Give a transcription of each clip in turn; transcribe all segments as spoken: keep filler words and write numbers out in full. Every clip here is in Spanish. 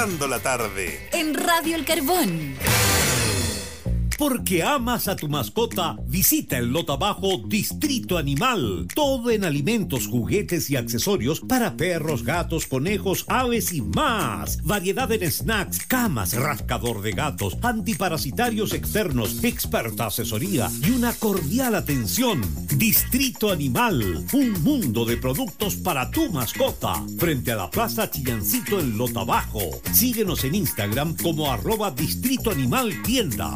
la tarde en Radio El Carbón. Porque amas a tu mascota, visita el lote abajo Distrito Animal. Todo en alimentos, juguetes y accesorios para perros, gatos, conejos, aves y más. Variedad en snacks, camas, rascador de gatos, antiparasitarios externos, experta asesoría y una cordial atención. Distrito Animal, un mundo de productos para tu mascota. Frente a la Plaza Chillancito en lote abajo. Síguenos en Instagram como arroba Distrito Animal Tienda.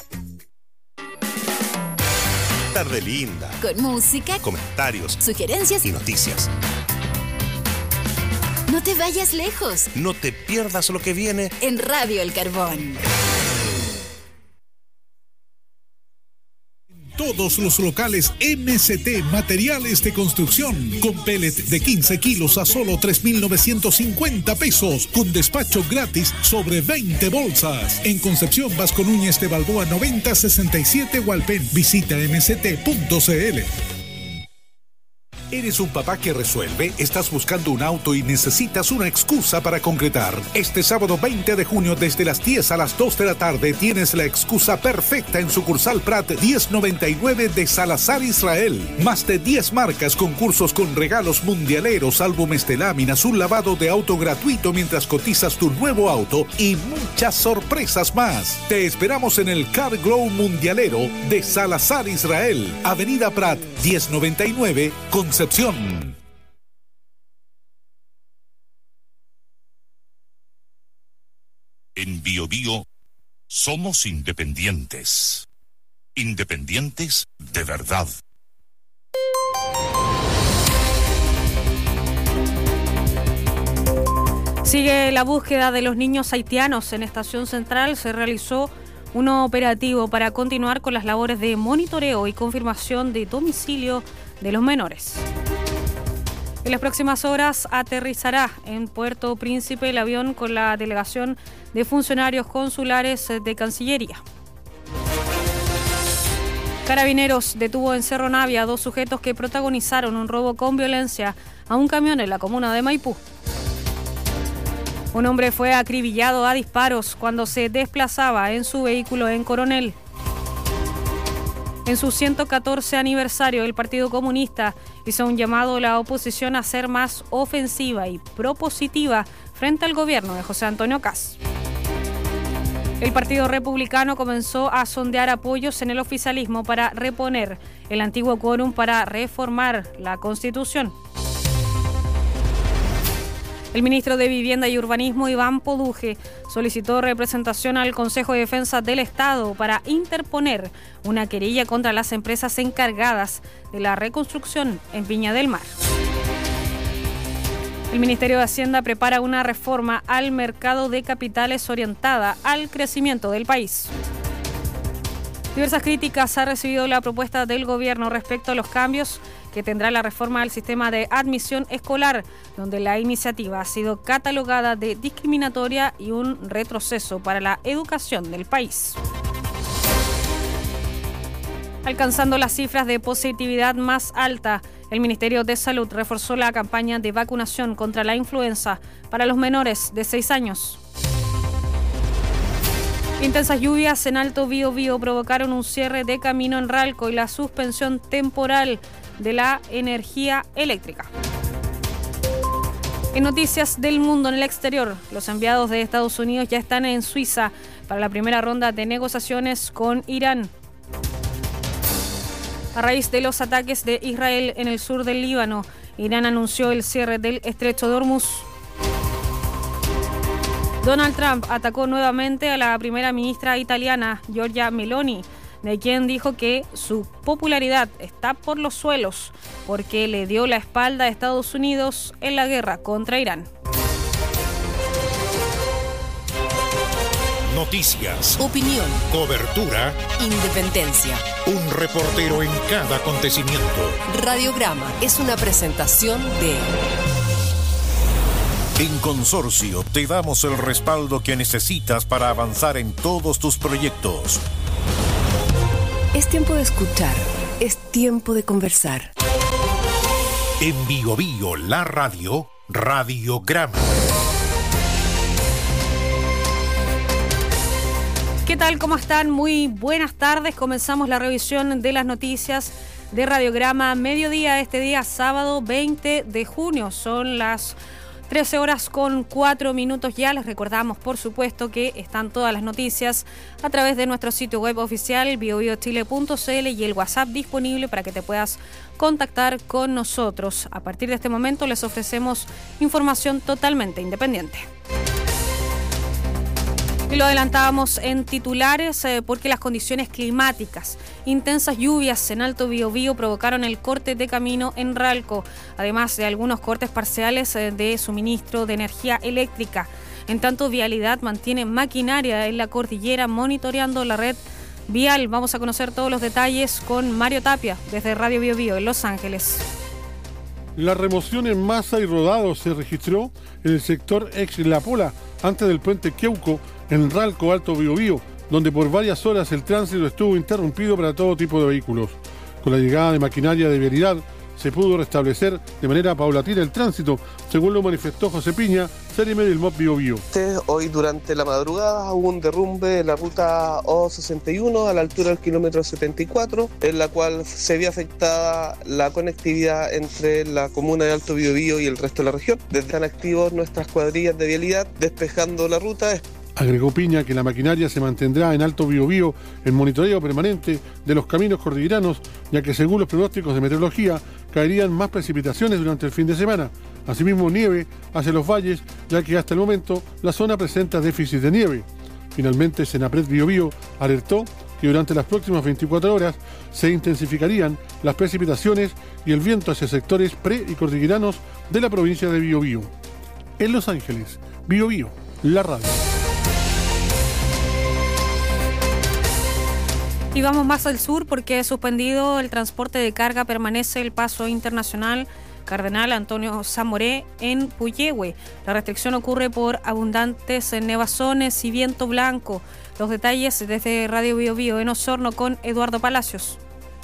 Tarde linda. Con música, comentarios, sugerencias y noticias. No te vayas lejos. No te pierdas lo que viene en Radio El Carbón. Todos los locales M C T Materiales de Construcción con pellet de quince kilos a solo tres mil novecientos cincuenta pesos con despacho gratis sobre veinte bolsas. En Concepción, Vasco Núñez de Balboa noventa sesenta y siete Hualpén. Visita m c t punto c l. ¿Eres un papá que resuelve? ¿Estás buscando un auto y necesitas una excusa para concretar? Este sábado veinte de junio desde las diez a las dos de la tarde tienes la excusa perfecta en sucursal Prat diez noventa y nueve de Salazar, Israel. Más de diez marcas, concursos con regalos mundialeros, álbumes de láminas, un lavado de auto gratuito mientras cotizas tu nuevo auto y muchas sorpresas más. Te esperamos en el Car Glow Mundialero de Salazar, Israel. Avenida Prat diez noventa y nueve, Concepción. En Bio Bio somos independientes. Independientes de verdad. Sigue la búsqueda de los niños haitianos. En Estación Central se realizó un operativo para continuar con las labores de monitoreo y confirmación de domicilio de los menores. En las próximas horas aterrizará en Puerto Príncipe el avión con la delegación de funcionarios consulares de Cancillería. Carabineros detuvo en Cerro Navia a dos sujetos que protagonizaron un robo con violencia a un camión en la comuna de Maipú. Un hombre fue acribillado a disparos cuando se desplazaba en su vehículo en Coronel. En su ciento catorce aniversario, el Partido Comunista hizo un llamado a la oposición a ser más ofensiva y propositiva frente al gobierno de José Antonio Kast. El Partido Republicano comenzó a sondear apoyos en el oficialismo para reponer el antiguo quórum para reformar la Constitución. El ministro de Vivienda y Urbanismo, Iván Poduje, solicitó representación al Consejo de Defensa del Estado para interponer una querella contra las empresas encargadas de la reconstrucción en Viña del Mar. El Ministerio de Hacienda prepara una reforma al mercado de capitales orientada al crecimiento del país. Diversas críticas ha recibido la propuesta del gobierno respecto a los cambios que tendrá la reforma al sistema de admisión escolar, donde la iniciativa ha sido catalogada de discriminatoria y un retroceso para la educación del país. Alcanzando las cifras de positividad más alta, el Ministerio de Salud reforzó la campaña de vacunación contra la influenza para los menores de seis años. Intensas lluvias en Alto Biobío provocaron un cierre de camino en Ralco y la suspensión temporal de la energía eléctrica. En noticias del mundo en el exterior, los enviados de Estados Unidos ya están en Suiza para la primera ronda de negociaciones con Irán. A raíz de los ataques de Israel en el sur del Líbano, Irán anunció el cierre del estrecho de Hormuz. Donald Trump atacó nuevamente a la primera ministra italiana, Giorgia Meloni, de quien dijo que su popularidad está por los suelos porque le dio la espalda a Estados Unidos en la guerra contra Irán. Noticias, opinión, cobertura, independencia. Un reportero en cada acontecimiento. Radiograma es una presentación de... En Consorcio te damos el respaldo que necesitas para avanzar en todos tus proyectos. Es tiempo de escuchar, es tiempo de conversar. En Bio Bio, la radio, Radiograma. tal? ¿Cómo están? Muy buenas tardes. Comenzamos la revisión de las noticias de Radiograma Mediodía este día sábado veinte de junio. Son las trece horas con cuatro minutos ya. Les recordamos, por supuesto, que están todas las noticias a través de nuestro sitio web oficial bio bio chile punto c l y el WhatsApp disponible para que te puedas contactar con nosotros. A partir de este momento les ofrecemos información totalmente independiente. Y lo adelantábamos en titulares eh, porque las condiciones climáticas, intensas lluvias en Alto Biobío provocaron el corte de camino en Ralco, además de algunos cortes parciales eh, de suministro de energía eléctrica. En tanto, Vialidad mantiene maquinaria en la cordillera monitoreando la red vial. Vamos a conocer todos los detalles con Mario Tapia desde Radio Biobío en Los Ángeles. La remoción en masa y rodado se registró en el sector ex La Pola, antes del puente Queuco, en Ralco, Alto Biobío, donde por varias horas el tránsito estuvo interrumpido para todo tipo de vehículos. Con la llegada de maquinaria de Vialidad, se pudo restablecer de manera paulatina el tránsito, según lo manifestó José Piña, Seremi del M O B Biobío. Hoy durante la madrugada hubo un derrumbe de la ruta O sesenta y uno a la altura del kilómetro setenta y cuatro, en la cual se vio afectada la conectividad entre la comuna de Alto Biobío y el resto de la región. Desde están activos nuestras cuadrillas de Vialidad despejando la ruta. Agregó Piña que la maquinaria se mantendrá en Alto Biobío en monitoreo permanente de los caminos cordilleranos, ya que según los pronósticos de meteorología caerían más precipitaciones durante el fin de semana. Asimismo, nieve hacia los valles, ya que hasta el momento la zona presenta déficit de nieve. Finalmente, Senapred Biobío alertó que durante las próximas veinticuatro horas se intensificarían las precipitaciones y el viento hacia sectores pre- y cordilleranos de la provincia de Biobío. En Los Ángeles, Biobío, la radio. Y vamos más al sur porque suspendido el transporte de carga permanece el paso internacional Cardenal Antonio Zamoré en Puyehue. La restricción ocurre por abundantes nevazones y viento blanco. Los detalles desde Radio Biobío en Osorno con Eduardo Palacios.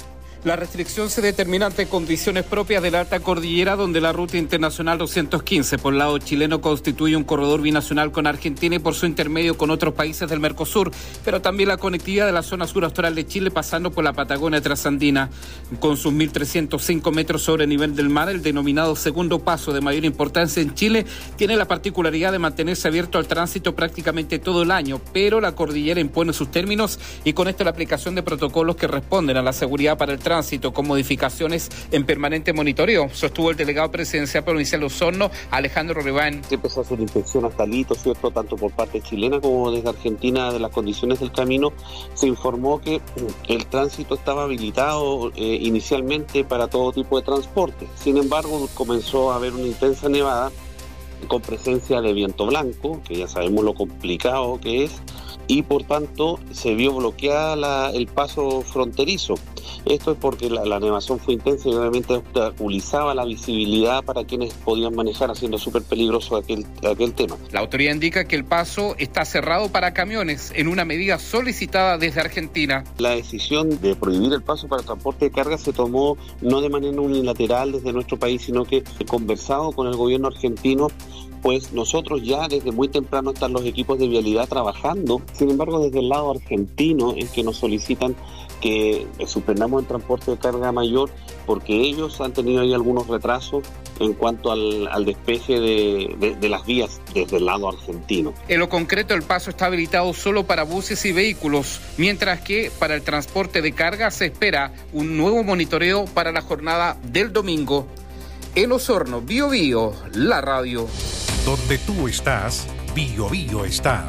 La restricción se determina ante condiciones propias de la alta cordillera, donde la ruta internacional doscientos quince por lado chileno constituye un corredor binacional con Argentina y por su intermedio con otros países del Mercosur, pero también la conectividad de la zona sur austral de Chile pasando por la Patagonia trasandina. Con sus mil trescientos cinco metros sobre nivel del mar, el denominado segundo paso de mayor importancia en Chile tiene la particularidad de mantenerse abierto al tránsito prácticamente todo el año, pero la cordillera impone sus términos y con esto la aplicación de protocolos que responden a la seguridad para el tránsito. tránsito con modificaciones en permanente monitoreo, sostuvo el delegado presidencial provincial de Osorno, Alejandro Ribán. Se empezó a hacer inspección hasta Lito, ¿cierto? Tanto por parte chilena como desde Argentina de las condiciones del camino. Se informó que el tránsito estaba habilitado eh, inicialmente para todo tipo de transporte. Sin embargo, comenzó a haber una intensa nevada con presencia de viento blanco, que ya sabemos lo complicado que es, y por tanto se vio bloqueada la, el paso fronterizo. Esto es porque la, la nevazón fue intensa y obviamente obstaculizaba la visibilidad para quienes podían manejar, haciendo súper peligroso aquel, aquel tema. La autoridad indica que el paso está cerrado para camiones en una medida solicitada desde Argentina. La decisión de prohibir el paso para transporte de carga se tomó no de manera unilateral desde nuestro país, sino que conversado con el gobierno argentino, pues nosotros ya desde muy temprano están los equipos de vialidad trabajando. Sin embargo, desde el lado argentino es que nos solicitan que suspendamos el transporte de carga mayor porque ellos han tenido ahí algunos retrasos en cuanto al, al despeje de, de, de las vías desde el lado argentino. En lo concreto, el paso está habilitado solo para buses y vehículos, mientras que para el transporte de carga se espera un nuevo monitoreo para la jornada del domingo. En Osorno, Biobío, la radio. Donde tú estás, Biobío está.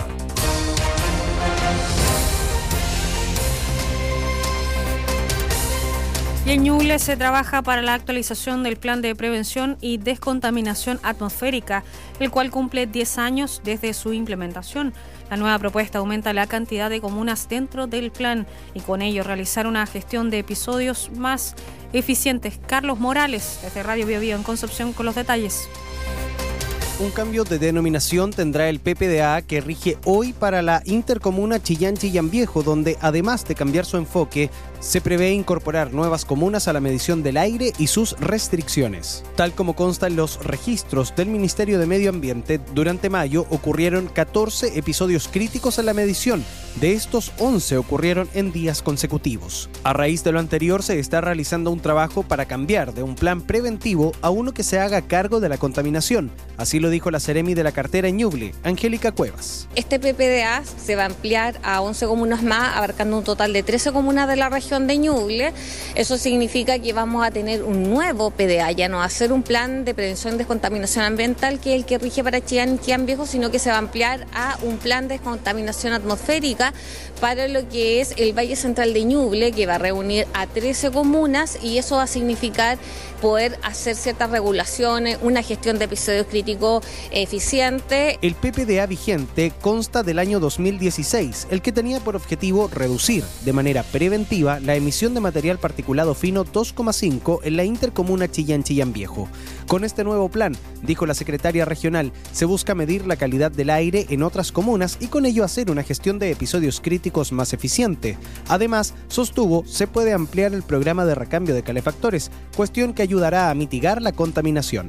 Y en Ñuble se trabaja para la actualización del Plan de Prevención y Descontaminación Atmosférica, el cual cumple diez años desde su implementación. La nueva propuesta aumenta la cantidad de comunas dentro del plan y con ello realizar una gestión de episodios más eficientes. Carlos Morales, desde Radio Biobío en Concepción, con los detalles. Un cambio de denominación tendrá el P P D A que rige hoy para la intercomuna Chillán-Chillán Viejo, donde además de cambiar su enfoque, se prevé incorporar nuevas comunas a la medición del aire y sus restricciones. Tal como consta en los registros del Ministerio de Medio Ambiente, durante mayo ocurrieron catorce episodios críticos en la medición, De estos, once ocurrieron en días consecutivos. A raíz de lo anterior, se está realizando un trabajo para cambiar de un plan preventivo a uno que se haga cargo de la contaminación. Así lo dijo la Seremi de la cartera en Ñuble, Angélica Cuevas. Este P P D A se va a ampliar a once comunas más, abarcando un total de trece comunas de la región de Ñuble. Eso significa que vamos a tener un nuevo P D A, ya no va a ser un plan de prevención de descontaminación ambiental que es el que rige para Chillán y Chillán Viejo, sino que se va a ampliar a un plan de descontaminación atmosférica para lo que es el Valle Central de Ñuble, que va a reunir a trece comunas, y eso va a significar poder hacer ciertas regulaciones, una gestión de episodios críticos eficiente. El P P D A vigente consta del año dos mil dieciséis, el que tenía por objetivo reducir de manera preventiva la emisión de material particulado fino dos coma cinco en la intercomuna Chillán-Chillán Viejo. Con este nuevo plan, dijo la secretaria regional, se busca medir la calidad del aire en otras comunas y con ello hacer una gestión de episodios críticos más eficiente. Además, sostuvo, se puede ampliar el programa de recambio de calefactores, cuestión que ayudará a mitigar la contaminación.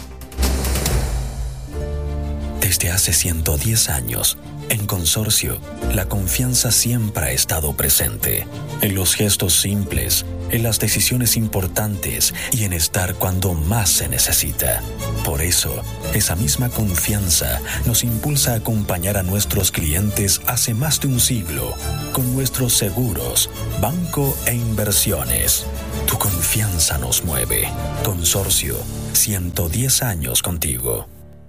Desde hace ciento diez años, en Consorcio, la confianza siempre ha estado presente, en los gestos simples, en las decisiones importantes y en estar cuando más se necesita. Por eso, esa misma confianza nos impulsa a acompañar a nuestros clientes hace más de un siglo, con nuestros seguros, banco e inversiones. Tu confianza nos mueve. Consorcio, ciento diez años contigo.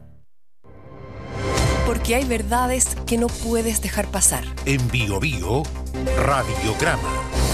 Porque hay verdades que no puedes dejar pasar. En Bio Bio, Radiograma.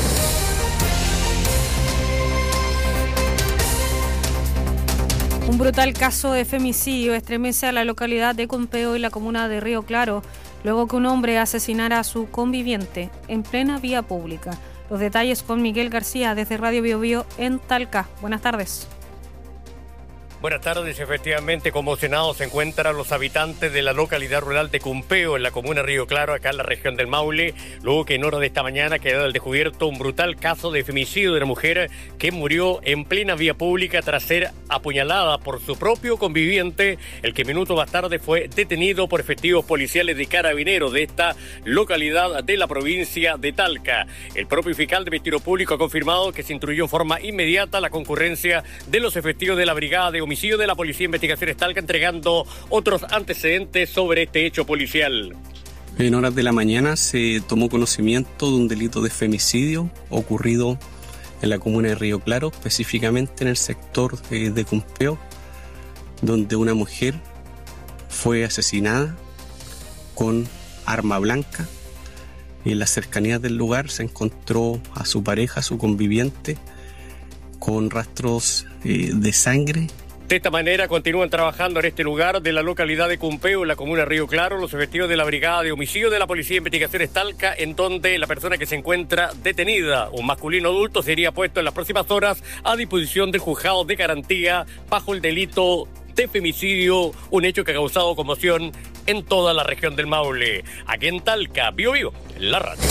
Un brutal caso de femicidio estremece a la localidad de Cumpeo y la comuna de Río Claro, luego que un hombre asesinara a su conviviente en plena vía pública. Los detalles con Miguel García desde Radio Bio Bio en Talca. Buenas tardes. Buenas tardes, efectivamente conmocionados se encuentran los habitantes de la localidad rural de Cumpeo, en la comuna de Río Claro, acá en la región del Maule, luego que en horas de esta mañana quedó al descubierto un brutal caso de femicidio de una mujer que murió en plena vía pública tras ser apuñalada por su propio conviviente, el que minutos más tarde fue detenido por efectivos policiales de carabineros de esta localidad de la provincia de Talca. El propio fiscal de Ministerio Público ha confirmado que se instruyó en forma inmediata la concurrencia de los efectivos de la Brigada de Homicidio de la Policía de Investigaciones Talca, entregando otros antecedentes sobre este hecho policial. En horas de la mañana se tomó conocimiento de un delito de femicidio ocurrido en la comuna de Río Claro, específicamente en el sector de, de Cumpeo, donde una mujer fue asesinada con arma blanca. Y en las cercanías del lugar se encontró a su pareja, su conviviente, con rastros eh, de sangre. De esta manera continúan trabajando en este lugar de la localidad de Cumpeo, en la comuna de Río Claro, los efectivos de la Brigada de Homicidio de la Policía de Investigaciones Talca, en donde la persona que se encuentra detenida, un masculino adulto, sería puesto en las próximas horas a disposición del juzgado de garantía bajo el delito de femicidio, un hecho que ha causado conmoción en toda la región del Maule. Aquí en Talca, Bio Bio, la radio.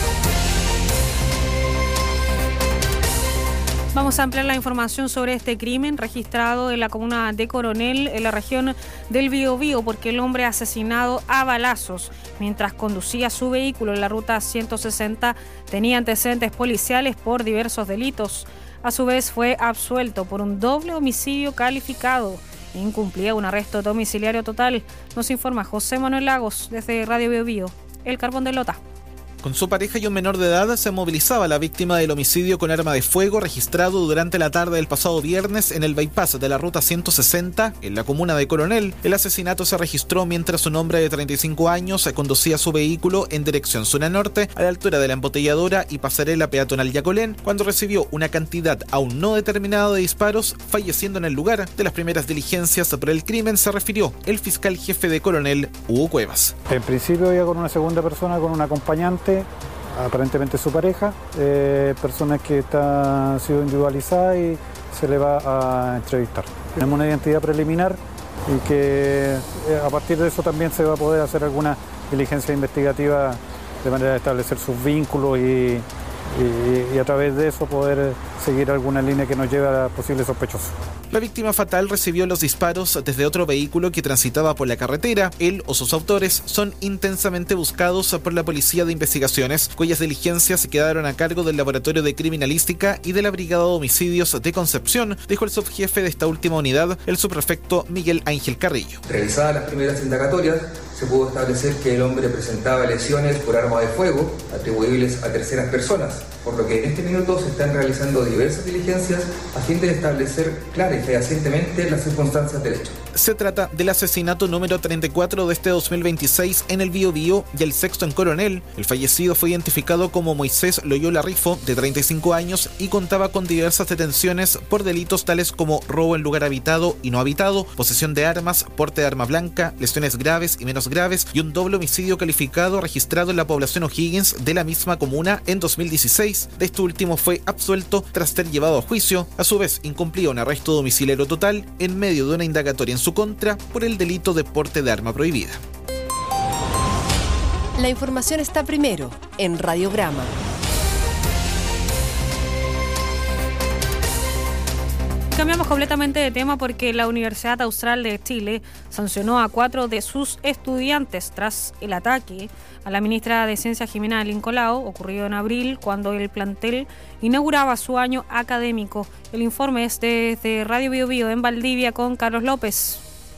Vamos a ampliar la información sobre este crimen registrado en la comuna de Coronel, en la región del Biobío, porque el hombre asesinado a balazos mientras conducía su vehículo en la ruta ciento sesenta tenía antecedentes policiales por diversos delitos. A su vez fue absuelto por un doble homicidio calificado e incumplía un arresto domiciliario total, nos informa José Manuel Lagos desde Radio Biobío, El Carbón de Lota. Con su pareja y un menor de edad se movilizaba la víctima del homicidio con arma de fuego registrado durante la tarde del pasado viernes en el bypass de la ruta ciento sesenta en la comuna de Coronel. El asesinato se registró mientras un hombre de treinta y cinco años conducía su vehículo en dirección zona norte a la altura de la embotelladora y pasarela peatonal Yacolén cuando recibió una cantidad aún no determinada de disparos, falleciendo en el lugar. De las primeras diligencias por el crimen se refirió el fiscal jefe de Coronel, Hugo Cuevas. En principio iba con una segunda persona, con un acompañante, aparentemente su pareja, eh, personas que está, han sido individualizadas y se le va a entrevistar. Tenemos una identidad preliminar y que eh, a partir de eso también se va a poder hacer alguna diligencia investigativa de manera de establecer sus vínculos y, y, y a través de eso poder seguir alguna línea que nos lleve a posibles sospechosos. La víctima fatal recibió los disparos desde otro vehículo que transitaba por la carretera. Él o sus autores son intensamente buscados por la Policía de Investigaciones, cuyas diligencias quedaron a cargo del Laboratorio de Criminalística y de la Brigada de Homicidios de Concepción, dijo el subjefe de esta última unidad, el subprefecto Miguel Ángel Carrillo. Realizadas las primeras indagatorias, se pudo establecer que el hombre presentaba lesiones por arma de fuego atribuibles a terceras personas, por lo que en este minuto se están realizando diversas diligencias a fin de establecer clara y fehacientemente las circunstancias del hecho. Se trata del asesinato número treinta y cuatro de este dos mil veintiséis en el Biobío y el sexto en Coronel. El fallecido fue identificado como Moisés Loyola Rifo, de treinta y cinco años, y contaba con diversas detenciones por delitos tales como robo en lugar habitado y no habitado, posesión de armas, porte de arma blanca, lesiones graves y menos graves y un doble homicidio calificado registrado en la población O'Higgins de la misma comuna en dos mil dieciséis. De este último fue absuelto tras ser llevado a juicio. A su vez, incumplía un arresto domiciliario total en medio de una indagatoria en su contra por el delito de porte de arma prohibida. La información está primero en Radiograma. Cambiamos completamente de tema porque la Universidad Austral de Chile sancionó a cuatro de sus estudiantes tras el ataque a la ministra de Ciencia Jimena Lincolao, ocurrido en abril, cuando el plantel inauguraba su año académico. El informe es desde Radio Bio Bio en Valdivia con Carlos López.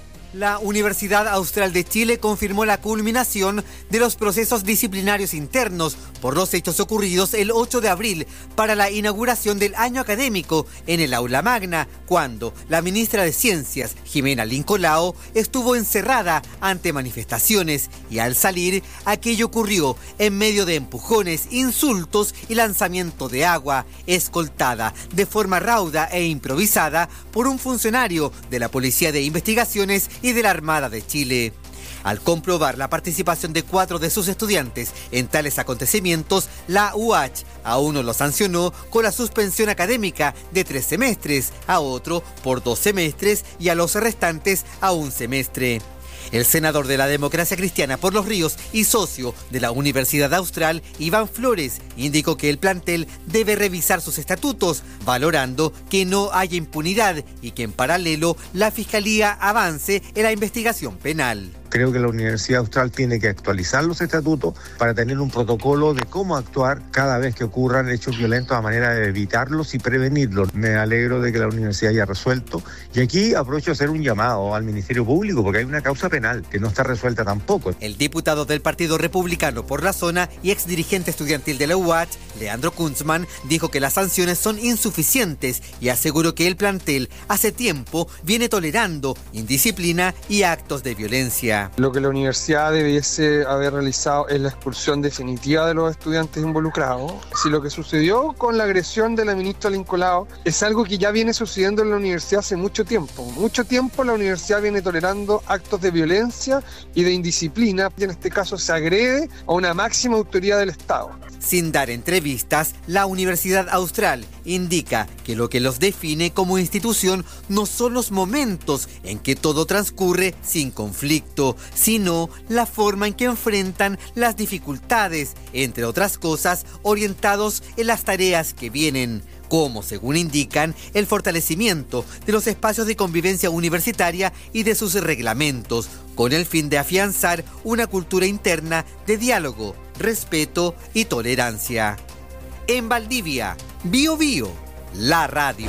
La Universidad Austral de Chile confirmó la culminación de los procesos disciplinarios internos por los hechos ocurridos el ocho de abril para la inauguración del año académico en el aula magna, cuando la ministra de Ciencias, Jimena Lincolao, estuvo encerrada ante manifestaciones y al salir, aquello ocurrió en medio de empujones, insultos y lanzamiento de agua, escoltada de forma rauda e improvisada por un funcionario de la Policía de Investigaciones y de la Armada de Chile. Al comprobar la participación de cuatro de sus estudiantes en tales acontecimientos, la U H a uno lo sancionó con la suspensión académica de tres semestres, a otro por dos semestres y a los restantes a un semestre. El senador de la Democracia Cristiana por los Ríos y socio de la Universidad Austral, Iván Flores, indicó que el plantel debe revisar sus estatutos, valorando que no haya impunidad y que en paralelo la Fiscalía avance en la investigación penal. Creo que la Universidad Austral tiene que actualizar los estatutos para tener un protocolo de cómo actuar cada vez que ocurran hechos violentos a manera de evitarlos y prevenirlos. Me alegro de que la universidad haya resuelto. Y aquí aprovecho a hacer un llamado al Ministerio Público porque hay una causa penal que no está resuelta tampoco. El diputado del Partido Republicano por la zona y exdirigente estudiantil de la U H, Leandro Kunzman, dijo que las sanciones son insuficientes y aseguró que el plantel hace tiempo viene tolerando indisciplina y actos de violencia. Lo que la universidad debiese haber realizado es la expulsión definitiva de los estudiantes involucrados. Si lo que sucedió con la agresión de la ministra Lincolao es algo que ya viene sucediendo en la universidad hace mucho tiempo. Mucho tiempo la universidad viene tolerando actos de violencia y de indisciplina, y en este caso se agrede a una máxima autoridad del Estado. Sin dar entrevistas, la Universidad Austral indica que lo que los define como institución no son los momentos en que todo transcurre sin conflicto, sino la forma en que enfrentan las dificultades, entre otras cosas, orientados en las tareas que vienen, como, según indican, el fortalecimiento de los espacios de convivencia universitaria y de sus reglamentos, con el fin de afianzar una cultura interna de diálogo, respeto y tolerancia. En Valdivia, Bio Bio, la radio.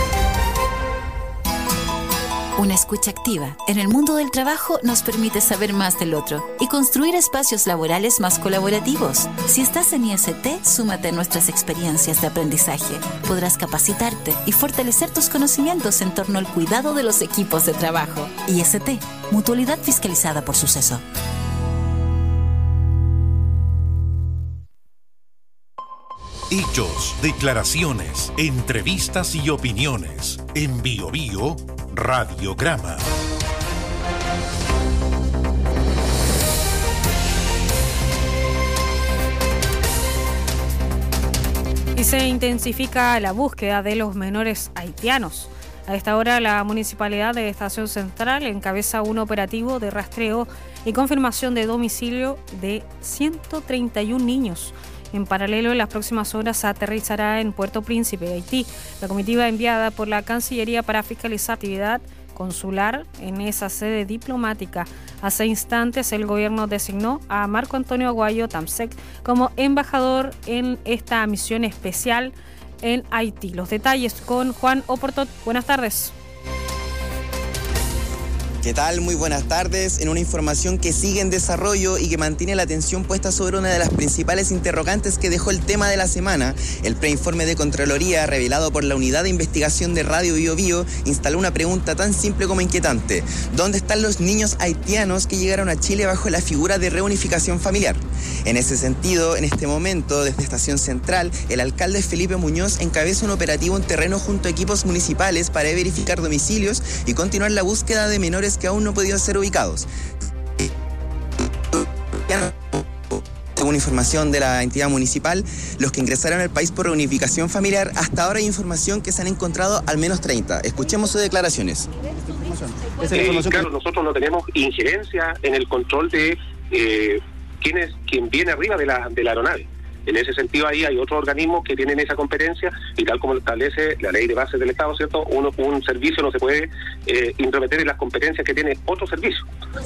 Una escucha activa en el mundo del trabajo nos permite saber más del otro y construir espacios laborales más colaborativos. Si estás en I S T, súmate a nuestras experiencias de aprendizaje. Podrás capacitarte y fortalecer tus conocimientos en torno al cuidado de los equipos de trabajo. I S T, Mutualidad Fiscalizada por Suceso. Hechos, declaraciones, entrevistas y opiniones. En Bio Bio, Radiograma. Y se intensifica la búsqueda de los menores haitianos. A esta hora, la Municipalidad de Estación Central encabeza un operativo de rastreo y confirmación de domicilio de ciento treinta y un niños En paralelo, en las próximas horas aterrizará en Puerto Príncipe, Haití. La comitiva enviada por la Cancillería para fiscalizar actividad consular en esa sede diplomática. Hace instantes el gobierno designó a Marco Antonio Aguayo Tamsek como embajador en esta misión especial en Haití. Los detalles con Juan Oportot. Buenas tardes. ¿Qué tal? Muy buenas tardes. En una información que sigue en desarrollo y que mantiene la atención puesta sobre una de las principales interrogantes que dejó el tema de la semana, el preinforme de Contraloría revelado por la Unidad de Investigación de Radio Bio Bio instaló una pregunta tan simple como inquietante. ¿Dónde están los niños haitianos que llegaron a Chile bajo la figura de reunificación familiar? En ese sentido, en este momento, desde Estación Central, el alcalde Felipe Muñoz encabeza un operativo en terreno junto a equipos municipales para verificar domicilios y continuar la búsqueda de menores que aún no han podido ser ubicados. Según información de la entidad municipal, los que ingresaron al país por reunificación familiar, hasta ahora hay información que se han encontrado al menos treinta. Escuchemos sus declaraciones. Eh, claro, nosotros no tenemos injerencia en el control de eh, quién es quien viene arriba de la, de la aeronave. En ese sentido, ahí hay otros organismos que tienen esa competencia y tal como lo establece la ley de bases del Estado, ¿cierto? Uno, un servicio no se puede eh, intrometer en las competencias que tiene otro servicio.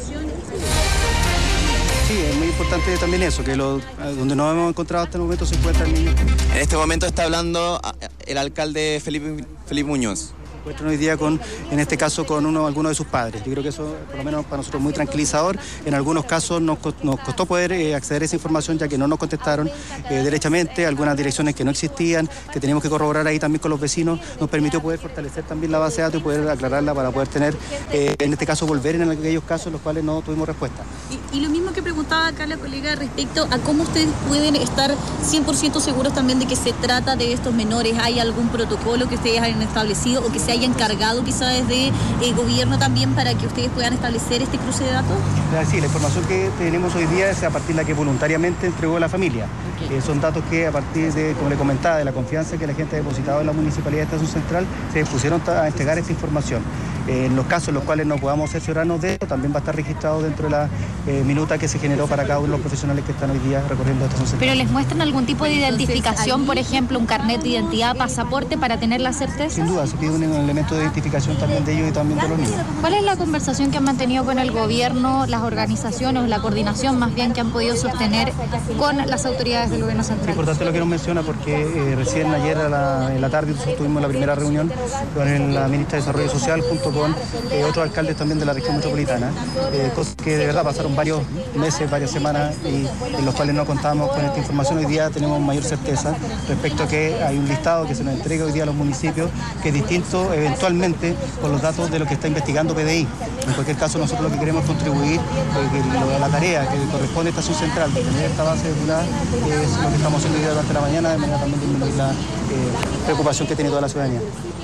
Sí, es muy importante también eso, que lo, donde nos hemos encontrado hasta el momento se encuentra el niño. En este momento está hablando el alcalde Felipe, Felipe Muñoz. Encuentran hoy día con, en este caso, con uno, alguno de sus padres. Yo creo que eso, por lo menos para nosotros, es muy tranquilizador. En algunos casos nos, nos costó poder eh, acceder a esa información, ya que no nos contestaron eh, derechamente, algunas direcciones que no existían, que teníamos que corroborar ahí también con los vecinos. Nos permitió poder fortalecer también la base de datos y poder aclararla para poder tener, eh, en este caso, volver en aquellos casos en los cuales no tuvimos respuesta. Y, y lo mismo que preguntaba acá la colega respecto a cómo ustedes pueden estar cien por ciento seguros también de que se trata de estos menores. ¿Hay algún protocolo que ustedes hayan establecido o que se haya encargado quizá desde el gobierno también para que ustedes puedan establecer este cruce de datos? Sí, la información que tenemos hoy día es a partir de la que voluntariamente entregó la familia. Okay. Eh, son datos que a partir de, como le comentaba, de la confianza que la gente ha depositado en la Municipalidad de Estación Central, se pusieron a entregar esta información. Eh, en los casos en los cuales no podamos cerciorarnos de esto, también va a estar registrado dentro de la eh, minuta que se generó para cada uno de los profesionales que están hoy día recorriendo Estación Central. ¿Pero les muestran algún tipo de identificación, por ejemplo, un carnet de identidad, pasaporte, para tener la certeza? Sin duda, se pide un elemento de identificación también de ellos y también de los niños. ¿Cuál es la conversación que han mantenido con el gobierno, las organizaciones, la coordinación más bien que han podido sostener con las autoridades del gobierno central? Es importante lo que nos menciona porque eh, recién ayer a la, en la tarde nosotros tuvimos la primera reunión con el, la ministra de Desarrollo Social junto con eh, otros alcaldes también de la región metropolitana, eh, cosas que de verdad pasaron varios meses, varias semanas y en los cuales no contábamos con esta información. Hoy día tenemos mayor certeza respecto a que hay un listado que se nos entrega hoy día a los municipios que es distinto eventualmente con los datos de lo que está investigando P D I. En cualquier caso, nosotros lo que queremos contribuir, eh, la tarea que corresponde a Estación Central de tener esta base depurada, eh, es lo que estamos haciendo hoy día durante la mañana, de manera también disminuir la eh, preocupación que tiene toda la ciudadanía.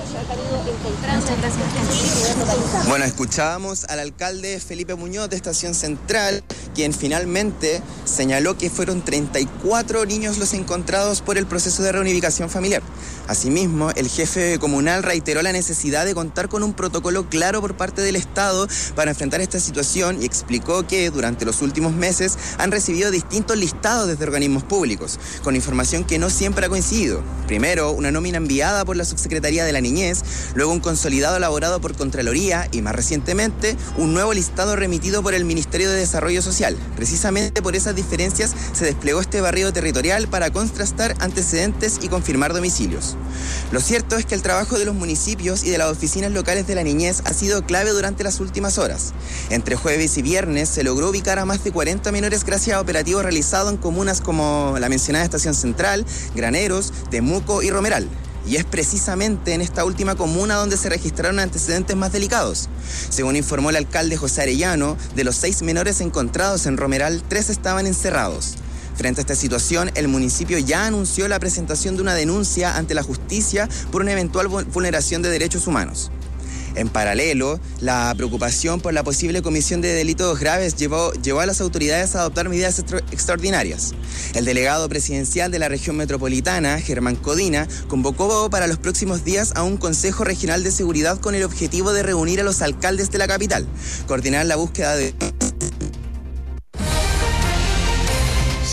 Muchas gracias. Bueno, escuchábamos al alcalde Felipe Muñoz de Estación Central, quien finalmente señaló que fueron treinta y cuatro niños los encontrados por el proceso de reunificación familiar. Asimismo, el jefe comunal reiteró la necesidad de contar con un protocolo claro por parte del Estado para enfrentar esta situación y explicó que durante los últimos meses han recibido distintos listados desde organismos públicos, con información que no siempre ha coincidido. Primero, una nómina enviada por la Subsecretaría de la Niñez, luego un consolidado elaborado por Contraloría y más recientemente un nuevo listado remitido por el Ministerio de Desarrollo Social. Precisamente por esas diferencias se desplegó este barrido territorial para contrastar antecedentes y confirmar domicilios. Lo cierto es que el trabajo de los municipios y de las oficinas locales de la niñez ha sido clave durante las últimas horas. Entre jueves y viernes se logró ubicar a más de cuarenta menores gracias a operativos realizados en comunas como la mencionada Estación Central, Graneros, Temuco y Romeral. Y es precisamente en esta última comuna donde se registraron antecedentes más delicados. Según informó el alcalde José Arellano, de los seis menores encontrados en Romeral, tres estaban encerrados. Frente a esta situación, el municipio ya anunció la presentación de una denuncia ante la justicia por una eventual vulneración de derechos humanos. En paralelo, la preocupación por la posible comisión de delitos graves llevó, llevó a las autoridades a adoptar medidas extra, extraordinarias. El delegado presidencial de la región metropolitana, Germán Codina, convocó para los próximos días a un Consejo Regional de Seguridad con el objetivo de reunir a los alcaldes de la capital, coordinar la búsqueda de...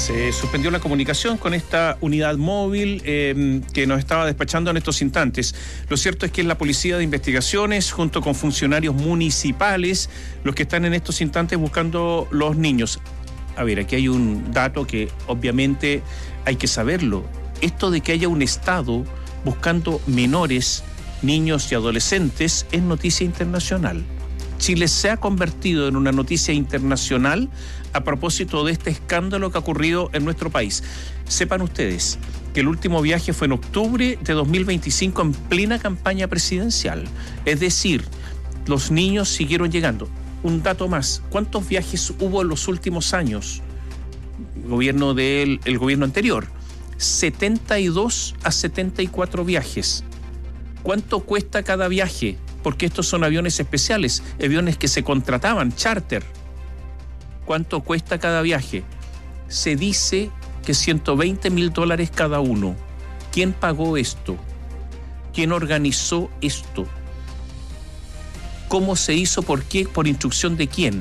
Se suspendió la comunicación con esta unidad móvil eh, que nos estaba despachando en estos instantes. Lo cierto es que es la Policía de Investigaciones, junto con funcionarios municipales, los que están en estos instantes buscando los niños. A ver, aquí hay un dato que obviamente hay que saberlo. Esto de que haya un Estado buscando menores, niños y adolescentes es noticia internacional. Chile se ha convertido en una noticia internacional a propósito de este escándalo que ha ocurrido en nuestro país. Sepan ustedes que el último viaje fue en octubre de dos mil veinticinco en plena campaña presidencial. Es decir, los niños siguieron llegando. Un dato más, ¿cuántos viajes hubo en los últimos años? El gobierno del el gobierno anterior, setenta y dos a setenta y cuatro viajes. ¿Cuánto cuesta cada viaje? Porque estos son aviones especiales, aviones que se contrataban, charter. ¿Cuánto cuesta cada viaje? Se dice que ciento veinte mil dólares cada uno. ¿Quién pagó esto? ¿Quién organizó esto? ¿Cómo se hizo? ¿Por qué? ¿Por instrucción de quién?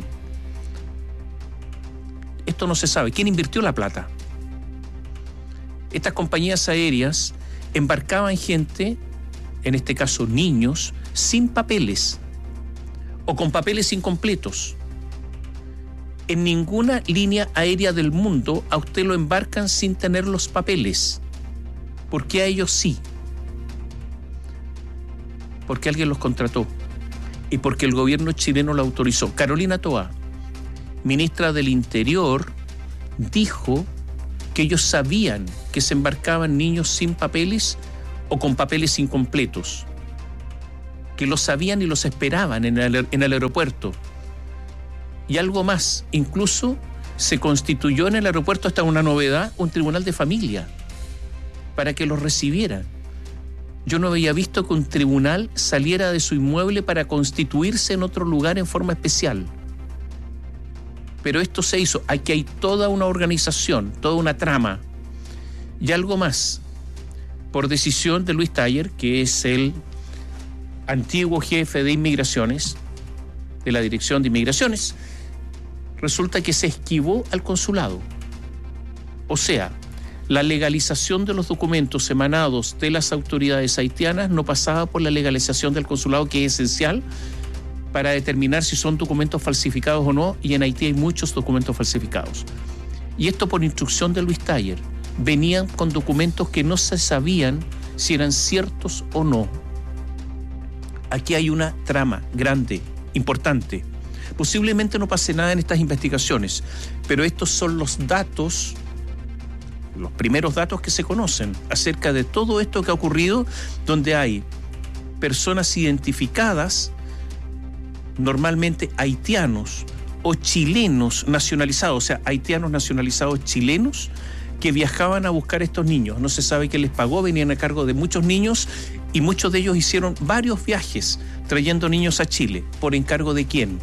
Esto no se sabe. ¿Quién invirtió la plata? Estas compañías aéreas embarcaban gente, en este caso niños, sin papeles o con papeles incompletos. En ninguna línea aérea del mundo a usted lo embarcan sin tener los papeles. ¿Por qué a ellos sí? Porque alguien los contrató y porque el gobierno chileno lo autorizó. Carolina Toá, ministra del Interior, dijo que ellos sabían que se embarcaban niños sin papeles o con papeles incompletos, que lo sabían y los esperaban en el, en el aeropuerto. Y algo más, incluso se constituyó en el aeropuerto, hasta una novedad, un tribunal de familia para que los recibiera. Yo no había visto que un tribunal saliera de su inmueble para constituirse en otro lugar en forma especial. Pero esto se hizo. Aquí hay toda una organización, toda una trama. Y algo más, por decisión de Luis Taller, que es el antiguo jefe de inmigraciones, de la Dirección de Inmigraciones, resulta que se esquivó al consulado. O sea, la legalización de los documentos emanados de las autoridades haitianas no pasaba por la legalización del consulado, que es esencial para determinar si son documentos falsificados o no, y en Haití hay muchos documentos falsificados. Y esto por instrucción de Luis Taller. Venían con documentos que no se sabían si eran ciertos o no. Aquí hay una trama grande, importante. Posiblemente no pase nada en estas investigaciones, pero estos son los datos, los primeros datos que se conocen acerca de todo esto que ha ocurrido, donde hay personas identificadas, normalmente haitianos o chilenos nacionalizados, o sea, haitianos nacionalizados chilenos, que viajaban a buscar a estos niños. No se sabe quién les pagó, venían a cargo de muchos niños y muchos de ellos hicieron varios viajes trayendo niños a Chile. ¿Por encargo de quién?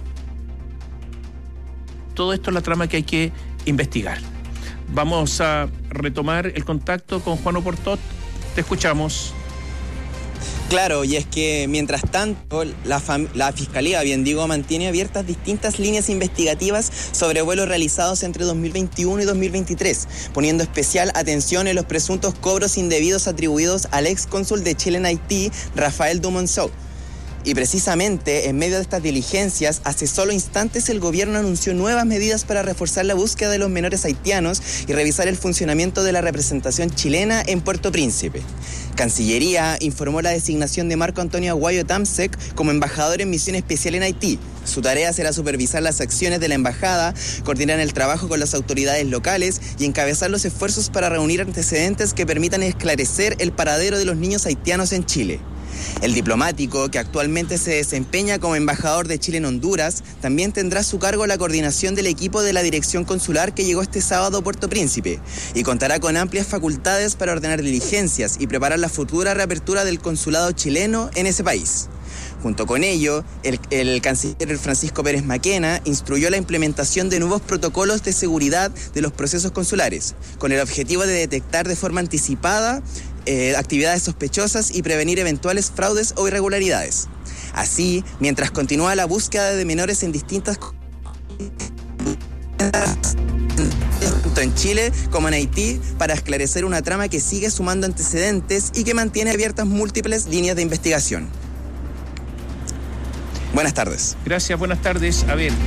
Todo esto es la trama que hay que investigar. Vamos a retomar el contacto con Juan Oportot. Te escuchamos. Claro, y es que mientras tanto la, fam- la Fiscalía, bien digo, mantiene abiertas distintas líneas investigativas sobre vuelos realizados entre dos mil veintiuno y dos mil veintitrés, poniendo especial atención en los presuntos cobros indebidos atribuidos al ex cónsul de Chile en Haití, Rafael Dumonceau. Y precisamente en medio de estas diligencias, hace solo instantes el gobierno anunció nuevas medidas para reforzar la búsqueda de los menores haitianos y revisar el funcionamiento de la representación chilena en Puerto Príncipe. Cancillería informó la designación de Marco Antonio Aguayo Tamsek como embajador en misión especial en Haití. Su tarea será supervisar las acciones de la embajada, coordinar el trabajo con las autoridades locales y encabezar los esfuerzos para reunir antecedentes que permitan esclarecer el paradero de los niños haitianos en Chile. El diplomático, que actualmente se desempeña como embajador de Chile en Honduras, también tendrá a su cargo la coordinación del equipo de la dirección consular que llegó este sábado a Puerto Príncipe y contará con amplias facultades para ordenar diligencias y preparar la futura reapertura del consulado chileno en ese país. Junto con ello, el, el canciller Francisco Pérez Maquena instruyó la implementación de nuevos protocolos de seguridad de los procesos consulares, con el objetivo de detectar de forma anticipada eh, actividades sospechosas y prevenir eventuales fraudes o irregularidades. Así, mientras continúa la búsqueda de menores en distintas tanto en Chile como en Haití, para esclarecer una trama que sigue sumando antecedentes y que mantiene abiertas múltiples líneas de investigación. Buenas tardes. Gracias, buenas tardes. A ver,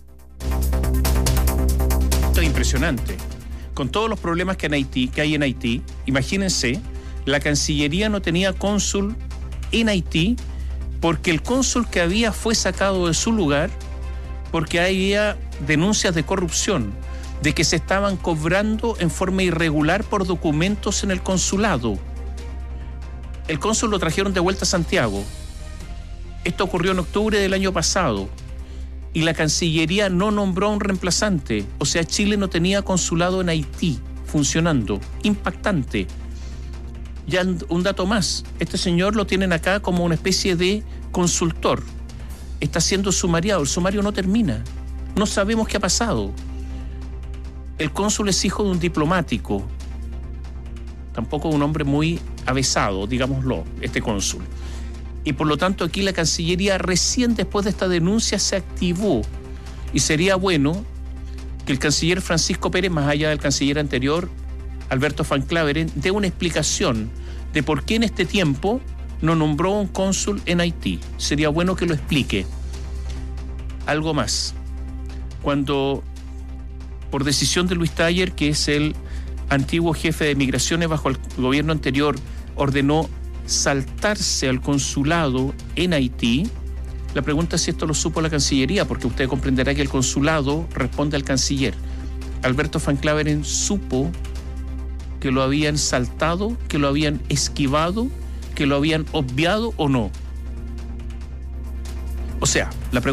esto es impresionante. Con todos los problemas que, en Haití, que hay en Haití, imagínense, la Cancillería no tenía cónsul en Haití porque el cónsul que había fue sacado de su lugar porque había denuncias de corrupción, de que se estaban cobrando en forma irregular por documentos en el consulado. El cónsul lo trajeron de vuelta a Santiago. Esto ocurrió en octubre del año pasado y la Cancillería no nombró a un reemplazante. O sea, Chile no tenía consulado en Haití funcionando. Impactante. Ya un dato más. Este señor lo tienen acá como una especie de consultor. Está siendo sumariado. El sumario no termina. No sabemos qué ha pasado. El cónsul es hijo de un diplomático. Tampoco un hombre muy avesado, digámoslo, este cónsul. Y por lo tanto aquí la Cancillería recién después de esta denuncia se activó. Y sería bueno que el canciller Francisco Pérez, más allá del canciller anterior, Alberto Van Claveren, dé una explicación de por qué en este tiempo no nombró un cónsul en Haití. Sería bueno que lo explique. Algo más. Cuando, por decisión de Luis Taller, que es el antiguo jefe de migraciones bajo el gobierno anterior, ordenó saltarse al consulado en Haití, la pregunta es si esto lo supo la Cancillería, porque usted comprenderá que el consulado responde al canciller. Alberto Van Claveren supo que lo habían saltado, que lo habían esquivado, que lo habían obviado o no. O sea, la pregunta